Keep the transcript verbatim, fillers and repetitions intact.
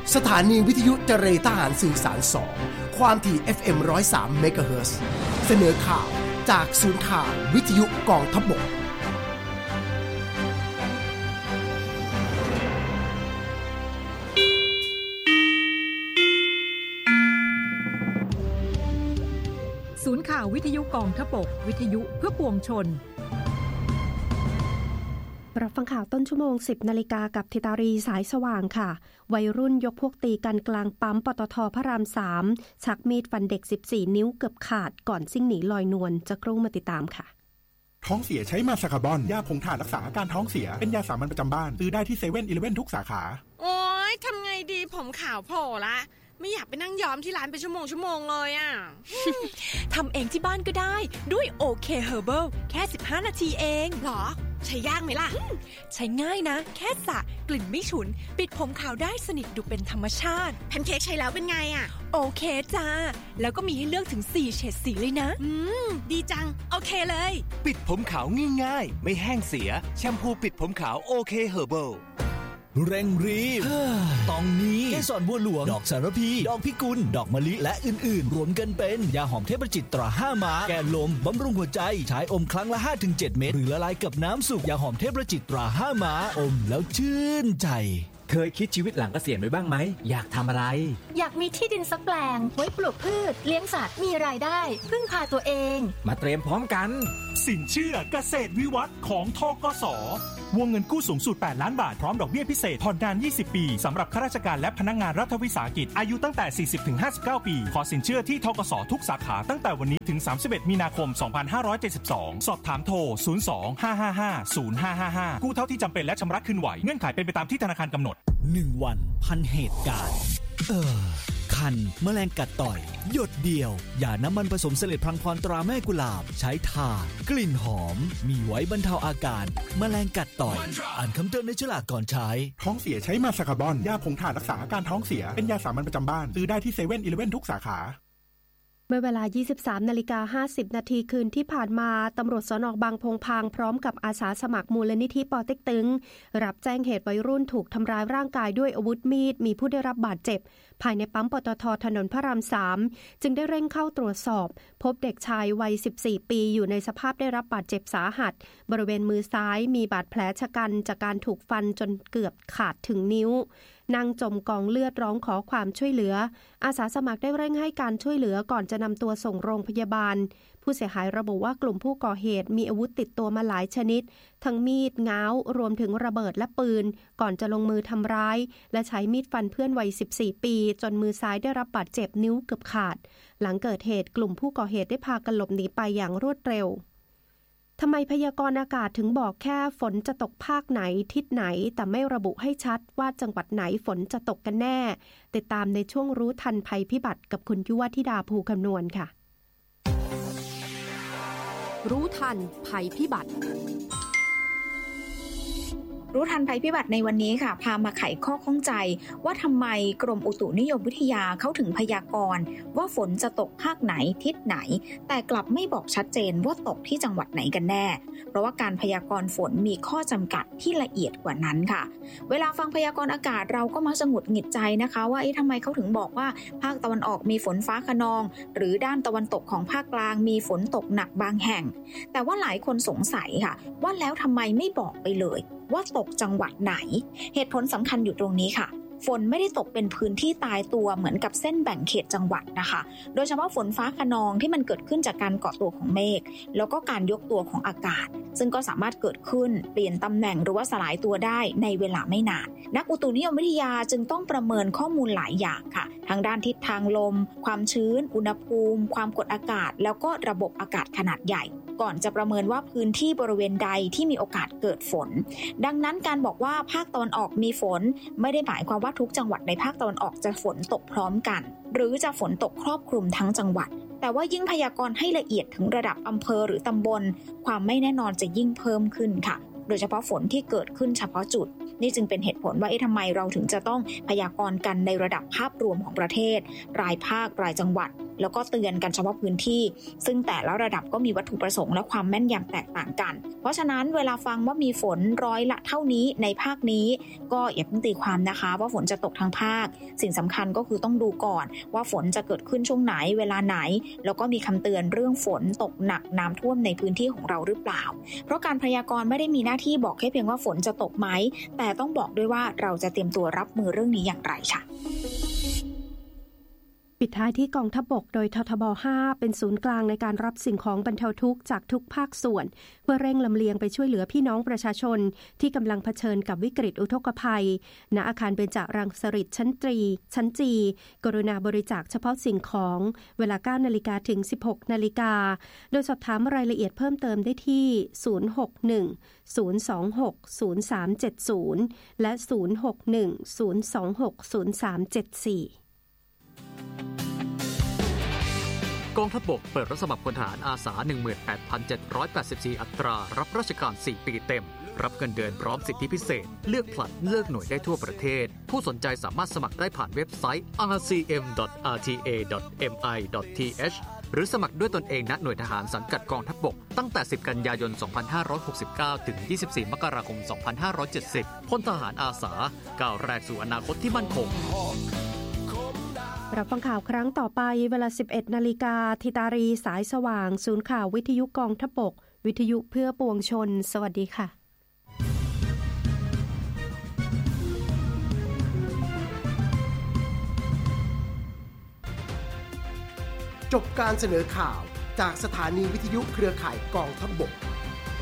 สถานีวิทยุเจรทหารสื่อสารสองความถี่ เอฟ เอ็ม หนึ่งศูนย์สาม เมกะเฮิรตซ์เสนอข่าวจากศูนย์ข่าววิทยุกองทัพบกศูนย์ข่าววิทยุกองทัพบกวิทยุเพื่อปวงชนรับฟังข่าวต้นชั่วโมง สิบนาฬิกากับธิตารีสายสว่างค่ะวัยรุ่นยกพวกตีกันกลางปั๊มปตท.พระรามสามชักมีดฟันเด็กสิบสี่นิ้วเกือบขาดก่อนซิ่งหนีลอยนวลจะกรุ้งมาติดตามค่ะท้องเสียใช้มาซาคาบอนยาผงถ่านรักษาอาการท้องเสียเป็นยาสามัญประจำบ้านซื้อได้ที่เซเว่นอีเลฟเว่นทุกสาขาโอ๊ยทำไงดีผมขาวโผล่ละไม่อยากไปนั่งย้อมที่ร้านเป็นชั่วโมงชั่วโมงเลยอ่ะทำเองที่บ้านก็ได้ด้วยโอเคเฮอร์เบิลแค่สิบห้านาทีเองหรอใช้ยากไหมล่ะใช้ง่ายนะแค่สระกลิ่นไม่ฉุนปิดผมขาวได้สนิทดูเป็นธรรมชาติแพนเค้กใช้แล้วเป็นไงอ่ะโอเคจ้าแล้วก็มีให้เลือกถึงสี่เฉดสีเลยนะอืมดีจังโอเคเลยปิดผมขาวง่ายๆไม่แห้งเสียแชมพูปิดผมขาวโอเคเฮอร์เบิลเร่งรีบตองนี้เกสรบัวหลวงดอกสารพีดอกพิกุลดอกมะลิและอื่นๆรวมกันเป็นยาหอมเทพประจิตตราห้าม้าแก้ลมบำรุงหัวใจใช้อมครั้งละ ห้าถึงเจ็ด เม็ดหรือละลายกับน้ำสุกยาหอมเทพประจิตตราห้าม้าอมแล้วชื่นใจเคยคิดชีวิตหลังเกษียณไว้บ้างไหมอยากทำอะไรอยากมีที่ดินสักแปลงไว้ปลูกพืชเลี้ยงสัตว์มีรายได้พึ่งพาตัวเองมาเตรียมพร้อมกันสินเชื่อเกษตรวิวัฒน์ของธกส.วงเงินกู้สูงสุดแปดล้านบาทพร้อมดอกเบี้ยพิเศษผ่อนนานยี่สิบปีสำหรับข้าราชการและพนักงานรัฐวิสาหกิจอายุตั้งแต่ สี่สิบถึงห้าสิบเก้า ปีขอสินเชื่อที่ธกส.ทุกสาขาตั้งแต่วันนี้ถึงสามสิบเอ็ดมีนาคมสองพันห้าร้อยเจ็ดสิบสองสอบถามโทรศูนย์ สอง ห้า ห้า ห้า ศูนย์ ห้า ห้า ห้ากู้เท่าที่จำเป็นและชำระคืนไหวเงื่อนไขเป็นไปตามที่ธนาคารกำหนดหนึ่งวันพันเหตุการณ์เออคันแมลงกัดต่อยหยดเดียวอย่าน้ำมันผสมเสลดพลังพรตราแม่กุหลาบใช้ทากลิ่นหอมมีไว้บรรเทาอาการแมลงกัดต่อยอ่านคำเตือนในฉลากก่อนใช้ท้องเสียใช้มาซาคาบอนยาผงถ่านรักษาอาการท้องเสียเป็นยาสามัญประจำบ้านซื้อได้ที่เซเว่นอีเลฟเว่นทุกสาขาเมื่อเวลา ยี่สิบสามนาฬิกาห้าสิบ นาทีคืนที่ผ่านมาตำรวจสน.บางพงพางพร้อมกับอาสาสมัครมูลนิธิปอเต็กตึงรับแจ้งเหตุวัยรุ่นถูกทำร้ายร่างกายด้วยอาวุธมีดมีผู้ได้รับบาดเจ็บภายในปั๊มปตท.ถนนพระรามสามจึงได้เร่งเข้าตรวจสอบพบเด็กชายวัยสิบสี่ปีอยู่ในสภาพได้รับบาดเจ็บสาหัสบริเวณมือซ้ายมีบาดแผลชะกันจากการถูกฟันจนเกือบขาดถึงนิ้วนั่งจมกองเลือดร้องขอความช่วยเหลืออาสาสมัครได้เร่งให้การช่วยเหลือก่อนจะนำตัวส่งโรงพยาบาลผู้เสียหายระบุว่ากลุ่มผู้ก่อเหตุมีอาวุธติดตัวมาหลายชนิดทั้งมีดง้าวรวมถึงระเบิดและปืนก่อนจะลงมือทำร้ายและใช้มีดฟันเพื่อนวัยสิบสี่ปีจนมือซ้ายได้รับบาดเจ็บนิ้วเกือบขาดหลังเกิดเหตุกลุ่มผู้ก่อเหตุได้พากันหลบหนีไปอย่างรวดเร็วทำไมพยากรณ์อากาศถึงบอกแค่ฝนจะตกภาคไหนทิศไหนแต่ไม่ระบุให้ชัดว่าจังหวัดไหนฝนจะตกกันแน่ติดตามในช่วงรู้ทันภัยพิบัติกับคุณยุวธิดาภูคำนวณค่ะรู้ทันภัยพิบัติรู้ทันภัยพิบัติในวันนี้ค่ะพามาไขข้อข้องใจว่าทำไมกรมอุตุนิยมวิทยาเขาถึงพยากรณ์ว่าฝนจะตกภาคไหนทิศไหนแต่กลับไม่บอกชัดเจนว่าตกที่จังหวัดไหนกันแน่เพราะว่าการพยากรณ์ฝนมีข้อจำกัดที่ละเอียดกว่านั้นค่ะเวลาฟังพยากรณ์อากาศเราก็มักจะหงุดหงิดใจนะคะว่าเอ๊ะทำไมเขาถึงบอกว่าภาคตะวันออกมีฝนฟ้าคะนองหรือด้านตะวันตกของภาคกลางมีฝนตกหนักบางแห่งแต่ว่าหลายคนสงสัยค่ะว่าแล้วทำไมไม่บอกไปเลยว่าตกจังหวัดไหนเหตุผลสำคัญอยู่ตรงนี้ค่ะฝนไม่ได้ตกเป็นพื้นที่ตายตัวเหมือนกับเส้นแบ่งเขตจังหวัดนะคะโดยเฉพาะฝนฟ้าคะนองที่มันเกิดขึ้นจากการเกาะตัวของเมฆแล้วก็การยกตัวของอากาศซึ่งก็สามารถเกิดขึ้นเปลี่ยนตำแหน่งหรือว่าสลายตัวได้ในเวลาไม่นานนักอุตุนิยมวิทยาจึงต้องประเมินข้อมูลหลายอย่างค่ะทางด้านทิศทางลมความชื้นอุณหภูมิความกดอากาศแล้วก็ระบบอากาศขนาดใหญ่ก่อนจะประเมินว่าพื้นที่บริเวณใดที่มีโอกาสเกิดฝนดังนั้นการบอกว่าภาคตะวันออกมีฝนไม่ได้หมายความว่าทุกจังหวัดในภาคตะวันออกจะฝนตกพร้อมกันหรือจะฝนตกครอบคลุมทั้งจังหวัดแต่ว่ายิ่งพยากรณ์ให้ละเอียดถึงระดับอำเภอหรือตำบลความไม่แน่นอนจะยิ่งเพิ่มขึ้นค่ะโดยเฉพาะฝนที่เกิดขึ้นเฉพาะจุดนี่จึงเป็นเหตุผลว่าเอ๊ะทำไมเราถึงจะต้องพยากรณ์กันในระดับภาพรวมของประเทศรายภาครายจังหวัดแล้วก็เตือนกันเฉพาะพื้นที่ซึ่งแต่ละระดับก็มีวัตถุประสงค์และความแม่นยำแตกต่างกันเพราะฉะนั้นเวลาฟังว่ามีฝนร้อยละเท่านี้ในภาคนี้ก็อย่าเพิ่งตีความนะคะว่าฝนจะตกทั้งภาคสิ่งสำคัญก็คือต้องดูก่อนว่าฝนจะเกิดขึ้นช่วงไหนเวลาไหนแล้วก็มีคำเตือนเรื่องฝนตกหนักน้ำท่วมในพื้นที่ของเราหรือเปล่าเพราะการพยากรณ์ไม่ได้มีหน้าที่บอกแค่เพียงว่าฝนจะตกไหมแต่ต้องบอกด้วยว่าเราจะเตรียมตัวรับมือเรื่องนี้อย่างไรค่ะปิดท้ายที่กองทัพบกโดยททบห้าเป็นศูนย์กลางในการรับสิ่งของบรรเทาทุกข์จากทุกภาคส่วนเพื่อเร่งลำเลียงไปช่วยเหลือพี่น้องประชาชนที่กำลังเผชิญกับวิกฤตอุทกภัยณอาคารเบญจรังสฤษดิ์ชั้นตรีชั้นจีกรุณาบริจาคเฉพาะสิ่งของเวลา เก้านาฬิกา ถึง สิบหกนาฬิกาโดยสอบถามรายละเอียดเพิ่มเติมได้ที่ ศูนย์ หก หนึ่ง ศูนย์ สอง หก ศูนย์ สาม เจ็ด ศูนย์ และ ศูนย์ หก หนึ่ง ศูนย์ สอง หก ศูนย์ สาม เจ็ด สี่กองทัพบกเปิดรับสมัครพลทหารอาสา หนึ่งหมื่นแปดพันเจ็ดร้อยแปดสิบสี่ อัตรารับราชการสี่ปีเต็มรับเงินเดือนพร้อมสิทธิพิเศษเลือกผลัดเลือกหน่วยได้ทั่วประเทศผู้สนใจสามารถสมัครได้ผ่านเว็บไซต์ อาร์ ซี เอ็ม ดอท อาร์ ที เอ ดอท เอ็ม ไอ ดอท ที เอช หรือสมัครด้วยตนเองณหน่วยทหารสังกัดกองทัพบกตั้งแต่สิบกันยายนสองพันห้าร้อยหกสิบเก้าถึงยี่สิบสี่มกราคมสองพันห้าร้อยเจ็ดสิบพลทหารอาสาก้าวแรกสู่อนาคตที่มั่นคงรับฟังข่าวครั้งต่อไปเวลา สิบเอ็ดนาฬิกา ธิตารีสายสว่างศูนย์ข่าววิทยุกองทัพบกวิทยุเพื่อปวงชนสวัสดีค่ะจบการเสนอข่าวจากสถานีวิทยุเครือข่ายกองทัพบก